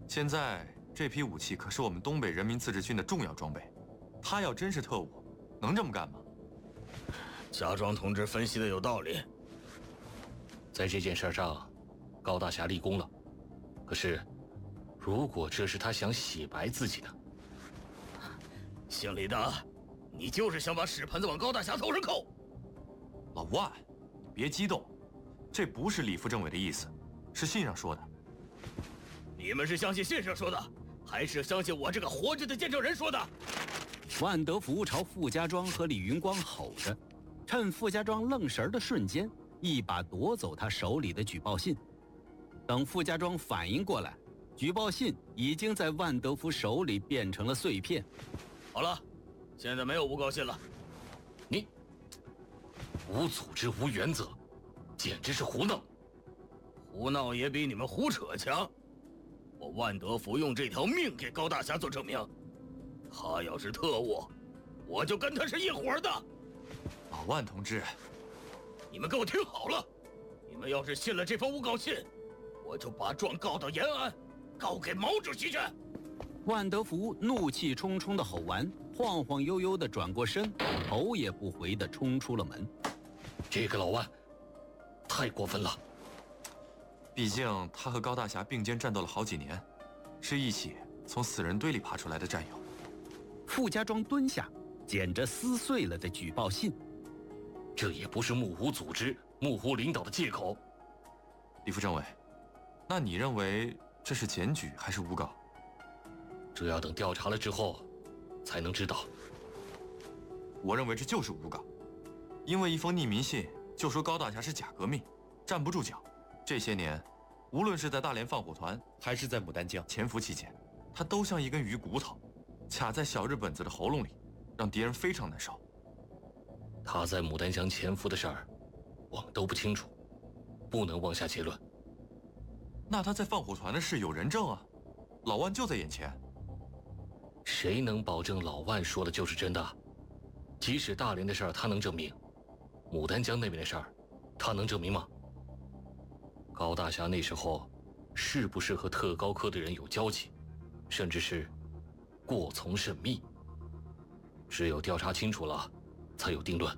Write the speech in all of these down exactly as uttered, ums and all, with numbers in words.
现在这批武器可是我们东北人民自治军的重要装备，他要真是特务，能这么干吗？ 家庄同志分析的有道理。 在这件事上，高大侠立功了。可是，如果这是他想洗白自己呢？ 姓李的，你就是想把屎盆子往高大侠头上扣。 老万，你别激动，这不是李副政委的意思，是信上说的。 你们是相信信上说的，还是相信我这个活着的见证人说的？ 万德福朝傅家庄和李云光吼着，趁傅家庄愣神的瞬间，一把夺走他手里的举报信。等傅家庄反应过来，举报信已经在万德福手里变成了碎片。 好了，现在没有诬告信了。 你无组织无原则，简直是胡闹！ 胡闹也比你们胡扯强。我万德福用这条命给高大侠做证明，他要是特务，我就跟他是一伙的。 老万同志， 你们给我听好了，你们要是信了这封诬告信，我就把状告到延安，告给毛主席去。 万德福怒气冲冲地吼完，晃晃悠悠地转过身，头也不回地冲出了门。 这个老万太过分了。 毕竟他和高大侠并肩战斗了好几年，是一起从死人堆里爬出来的战友。 傅家庄蹲下，捡着撕碎了的举报信。 这也不是目无组织、目无领导的借口。 李副政委，那你认为这是检举还是诬告？ 这要等调查了之后才能知道。 我认为这就是诬告，因为一封匿名信就说高大侠是假革命，站不住脚。这些年，无论是在大连放火团，还是在牡丹江潜伏期间，他都像一根鱼骨头，卡在小日本子的喉咙里，让敌人非常难受。 他在牡丹江潜伏的事儿，我们都不清楚，不能妄下结论。 那他在放火团的事有人证啊，老万就在眼前。 谁能保证老万说的就是真的？即使大连的事儿他能证明，牡丹江那边的事儿，他能证明吗？高大侠那时候是不是和特高科的人有交集，甚至是过从甚密？只有调查清楚了，才有定论。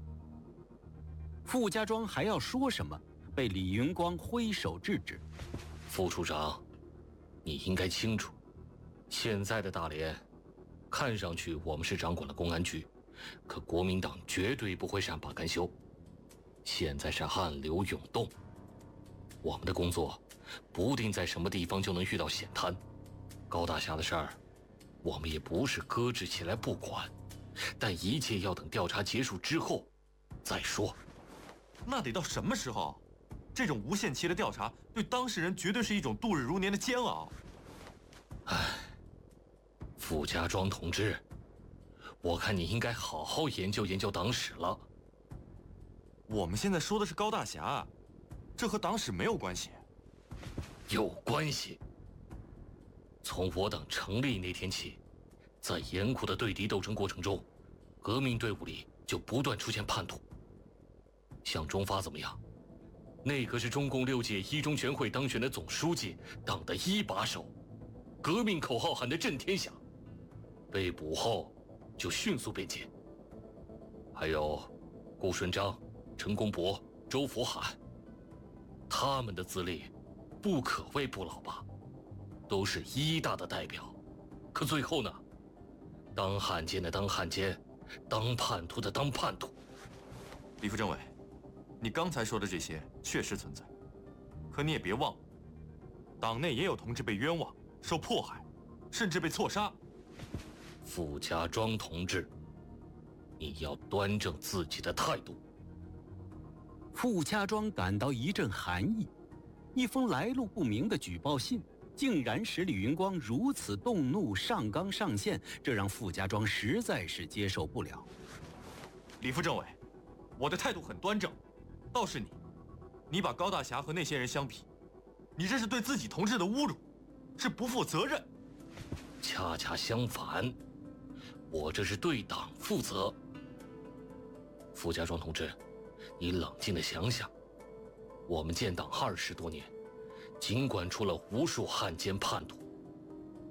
傅家庄还要说什么，被李云光挥手制止。 副处长，你应该清楚，现在的大连，看上去我们是掌管了公安局，可国民党绝对不会善罢甘休。现在是暗流涌动，我们的工作不定在什么地方就能遇到险滩。高大侠的事儿，我们也不是搁置起来不管，但一切要等调查结束之后再说。 那得到什么时候？这种无限期的调查对当事人绝对是一种度日如年的煎熬。 唉，傅家庄同志，我看你应该好好研究研究党史了。 我们现在说的是高大侠，这和党史没有关系。 有关系。从我党成立那天起，在严酷的对敌斗争过程中，革命队伍里就不断出现叛徒。像钟发怎么样？那可是中共六届一中全会当选的总书记，党的一把手，革命口号喊得震天响。被捕后就迅速变节。还有顾顺章、陈公博、周佛海，他们的资历不可谓不老吧，都是一大的代表。可最后呢，当汉奸的当汉奸，当叛徒的当叛徒。 李副政委，你刚才说的这些确实存在，可你也别忘了，党内也有同志被冤枉、受迫害，甚至被错杀。 傅家庄同志，你要端正自己的态度。 傅家庄感到一阵寒意，一封来路不明的举报信竟然使李云光如此动怒、上纲上线，这让傅家庄实在是接受不了。 李副政委，我的态度很端正，倒是你，你把高大侠和那些人相比，你这是对自己同志的侮辱，是不负责任。 恰恰相反，我这是对党负责。傅家庄同志，你冷静地想想，我们建党二十多年，尽管出了无数汉奸叛徒，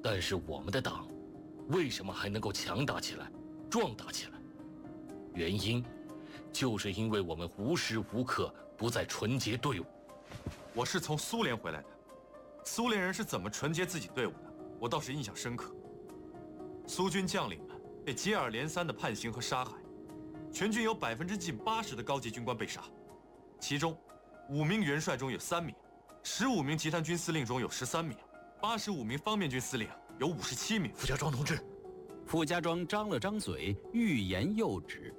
但是我们的党为什么还能够强大起来、壮大起来？原因就是因为我们无时无刻不在纯洁队伍。 我是从苏联回来的，苏联人是怎么纯洁自己队伍的，我倒是印象深刻。苏军将领们被接二连三的判刑和杀害，全军有百分之近八十的高级军官被杀，其中五名元帅中有三名，十五名集团军司令中有十三名，八十五名方面军司令有五十七名。 傅家庄同志， 傅家庄张了张嘴，欲言又止。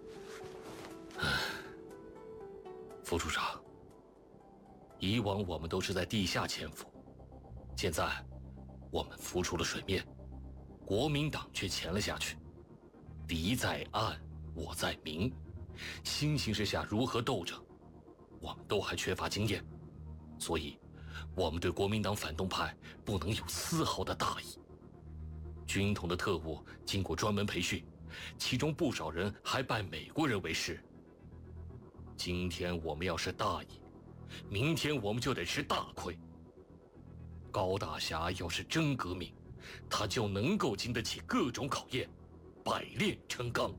副处长，以往我们都是在地下潜伏，现在我们浮出了水面，国民党却潜了下去。敌在暗，我在明，新形势下如何斗争，我们都还缺乏经验，所以我们对国民党反动派不能有丝毫的大意。军统的特务经过专门培训，其中不少人还拜美国人为师。今天我们要是大意，明天我们就得吃大亏。高大侠要是真革命，他就能够经得起各种考验，百炼成钢。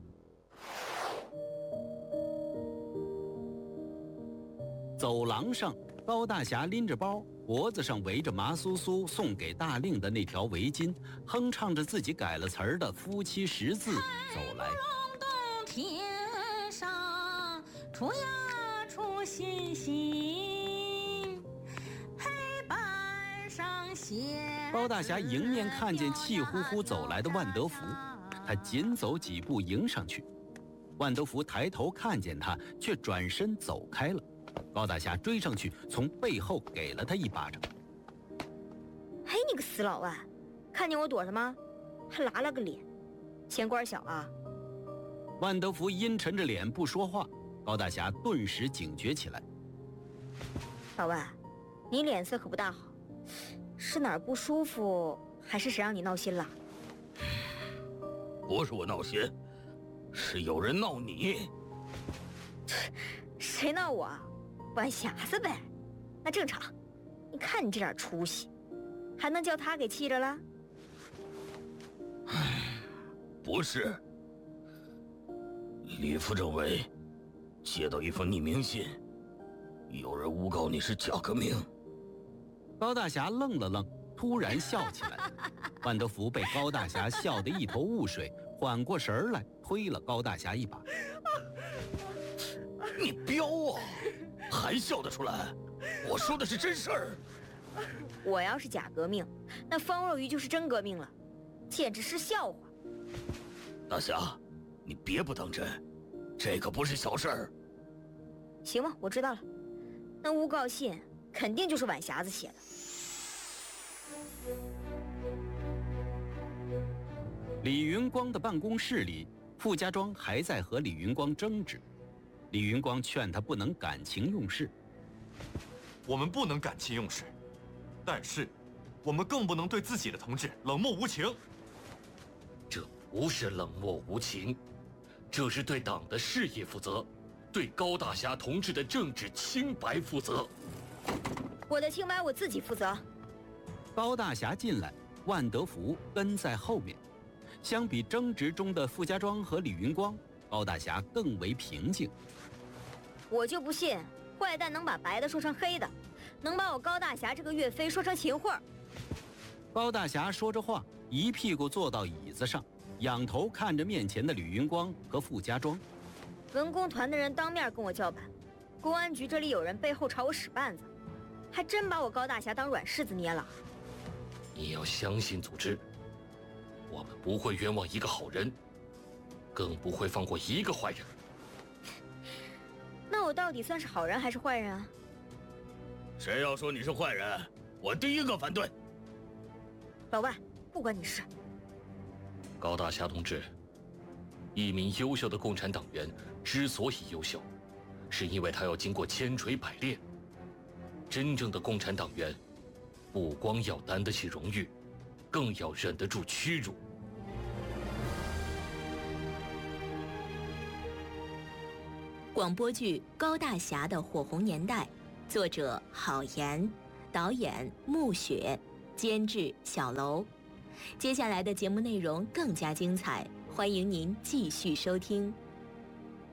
走廊上，高大侠拎着包，脖子上围着麻酥酥送给大令的那条围巾，哼唱着自己改了词儿的夫妻十字走来。 天上出呀出星星，黑板上写。 高大侠迎面看见气呼呼走来的万德福，他紧走几步迎上去。万德福抬头看见他，却转身走开了。高大侠追上去，从背后给了他一巴掌。 嘿，你个死老外，看见我躲着吗？还拉了个脸，钱官小啊！ 万德福阴沉着脸不说话，高大侠顿时警觉起来。 老外，你脸色可不大好，是哪儿不舒服，还是谁让你闹心了？ 不是我闹心，是有人闹你。 谁闹我？玩匣子呗，那正常。你看你这点出息，还能叫他给气着了？ 不是，李副政委接到一封匿名信，有人诬告你是假革命。 高大侠愣了愣，突然笑起来。万德福被高大侠笑得一头雾水，缓过神来，推了高大侠一把。 你彪啊，还笑得出来？我说的是真事儿。 我要是假革命，那方若愚就是真革命了，简直是笑话。 大侠，你别不当真，这可不是小事儿。 行吧，我知道了。那诬告信肯定就是晚匣子写的。 李云光的办公室里，傅家庄还在和李云光争执。李云光劝他不能感情用事。 我们不能感情用事，但是我们更不能对自己的同志冷漠无情。 这不是冷漠无情，这是对党的事业负责，对高大侠同志的政治清白负责。 我的清白我自己负责。 高大侠进来，万德福跟在后面。相比争执中的傅家庄和李云光，高大侠更为平静。 我就不信坏蛋能把白的说成黑的，能把我高大侠这个岳飞说成秦桧。 高大侠说着话，一屁股坐到椅子上，仰头看着面前的李云光和傅家庄。 文工团的人当面跟我叫板，公安局这里有人背后朝我使绊子，还真把我高大侠当软柿子捏了。 你要相信组织，我们不会冤枉一个好人，更不会放过一个坏人。 那我到底算是好人还是坏人啊？ 谁要说你是坏人，我第一个反对。 老外，不关你事。 高大侠同志，一名优秀的共产党员之所以优秀，是因为他要经过千锤百炼。真正的共产党员，不光要担得起荣誉，更要忍得住屈辱。 广播剧《高大侠的火红年代》，作者郝岩，导演穆雪，监制小楼， 接下来的节目内容更加精彩，欢迎您继续收听。